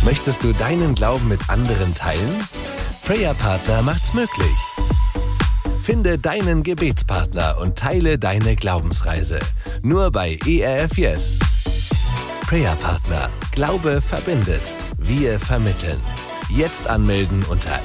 Möchtest du deinen Glauben mit anderen teilen? Prayer Partner macht's möglich. Finde deinen Gebetspartner und teile deine Glaubensreise. Nur bei ERF Yes. Prayer Partner. Glaube verbindet. Wir vermitteln. Jetzt anmelden unter